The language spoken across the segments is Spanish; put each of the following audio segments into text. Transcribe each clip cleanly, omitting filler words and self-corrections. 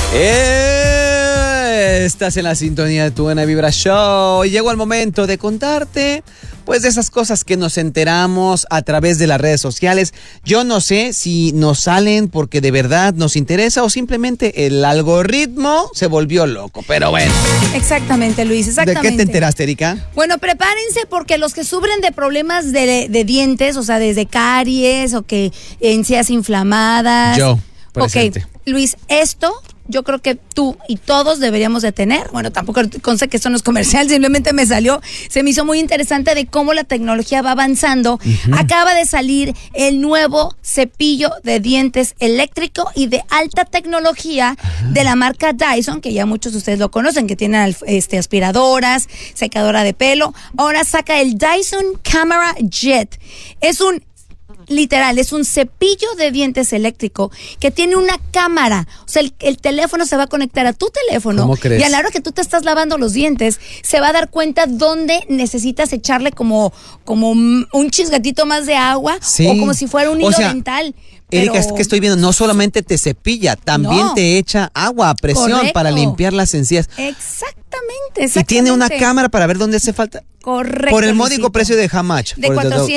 Estás en la sintonía de Tu Buena Vibra Show. Llegó el momento de contarte, pues, de esas cosas que nos enteramos a través de las redes sociales. Yo no sé si nos salen porque de verdad nos interesa o simplemente el algoritmo se volvió loco, pero bueno. Exactamente, Luis, exactamente. ¿De qué te enteraste, Erika? Bueno, prepárense porque los que sufren de problemas de dientes, o sea, desde caries o que encías inflamadas. Yo, presente. Ok, Luis, esto yo creo que tú y todos deberíamos de tener. Bueno, tampoco conste que esto no es comercial, simplemente se me hizo muy interesante de cómo la tecnología va avanzando. Acaba de salir el nuevo cepillo de dientes eléctrico y de alta tecnología de la marca Dyson, que ya muchos de ustedes lo conocen, que tienen aspiradoras, secadora de pelo. Ahora saca el Dyson Camera Jet. Es un cepillo de dientes eléctrico que tiene una cámara. O sea, el teléfono se va a conectar a tu teléfono. ¿Cómo crees? Y a la hora que tú te estás lavando los dientes, se va a dar cuenta dónde necesitas echarle como un chisgatito más de agua, sí, o como si fuera un hilo dental. Erika, es que estoy viendo, no solamente te cepilla, también te echa agua a presión. Correcto. Para limpiar las encías. Exactamente. Y tiene una cámara para ver dónde hace falta. Correcto. Por el módico precio de how much? De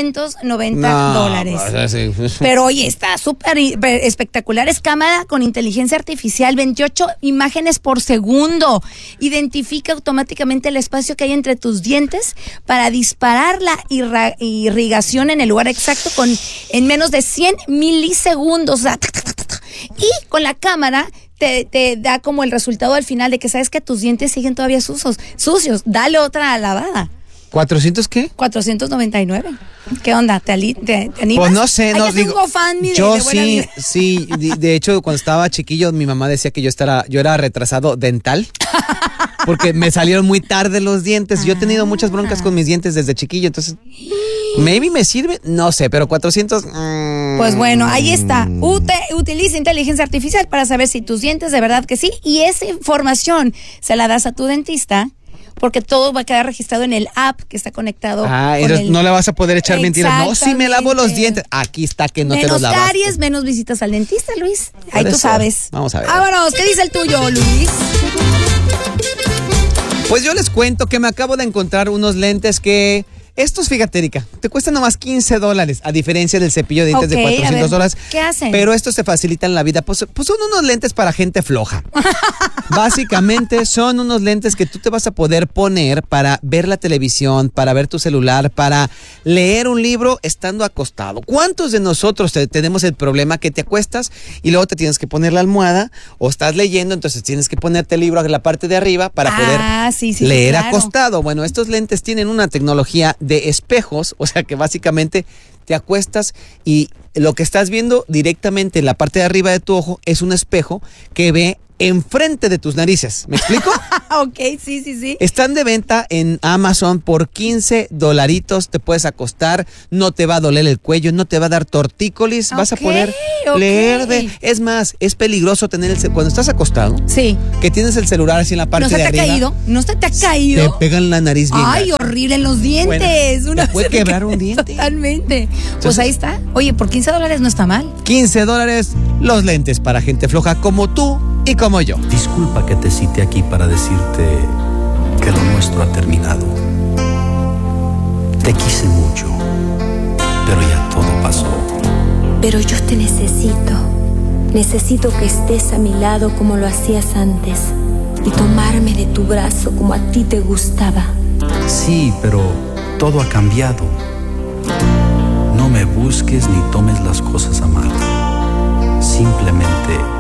$490. Sí. Pero oye, está súper espectacular. Es cámara con inteligencia artificial, 28 imágenes por segundo. Identifica automáticamente el espacio que hay entre tus dientes para disparar la irrigación en el lugar exacto en menos de 100 milisegundos. Y con la cámara te da como el resultado al final de que sabes que tus dientes siguen todavía sucios. Dale otra lavada. ¿400 qué? 499. ¿Qué onda? ¿Te animas? Pues no sé, no digo. Yo sí. De hecho, cuando estaba chiquillo, mi mamá decía que yo era retrasado dental. Porque me salieron muy tarde los dientes. Yo he tenido muchas broncas con mis dientes desde chiquillo, entonces maybe me sirve, no sé, pero 400. Pues bueno, ahí está. Utiliza inteligencia artificial para saber si tus dientes de verdad que sí. Y esa información se la das a tu dentista, porque todo va a quedar registrado en el app que está conectado. No le vas a poder echar mentiras. No, si me lavo los dientes. Aquí está que no te los lavas. Menos caries, menos visitas al dentista, Luis. Ahí tú sabes. Vamos a ver. Vámonos, ¿qué dice el tuyo, Luis? Pues yo les cuento que me acabo de encontrar unos lentes que... Estos, fíjate, Erika, te cuestan nomás $15, a diferencia del cepillo de dientes de $400. ¿Qué hacen? Pero estos te facilitan la vida. Pues son unos lentes para gente floja. Básicamente son unos lentes que tú te vas a poder poner para ver la televisión, para ver tu celular, para leer un libro estando acostado. ¿Cuántos de nosotros tenemos el problema que te acuestas y luego te tienes que poner la almohada o estás leyendo, entonces tienes que ponerte el libro en la parte de arriba para poder leer acostado? Bueno, estos lentes tienen una tecnología de espejos, o sea que básicamente te acuestas y lo que estás viendo directamente en la parte de arriba de tu ojo es un espejo que ve enfrente de tus narices. ¿Me explico? Ok, sí. Están de venta en Amazon por $15. Te puedes acostar, no te va a doler el cuello, no te va a dar tortícolis, vas a poder leer Es más, es peligroso tener cuando estás acostado, que tienes el celular así en la parte de arriba. ¿No se te ha caído? Te pegan la nariz bien. Ay, horrible en los dientes. Bueno, te puede quebrar un diente. Totalmente. Pues ahí está. Oye, por $15 no está mal. $15 los lentes para gente floja como tú y como yo. Disculpa que te cite aquí para decirte que lo nuestro ha terminado. Te quise mucho, pero ya todo pasó. Pero yo te necesito. Necesito que estés a mi lado como lo hacías antes y tomarme de tu brazo como a ti te gustaba. Sí, pero todo ha cambiado. No me busques ni tomes las cosas a mal. Simplemente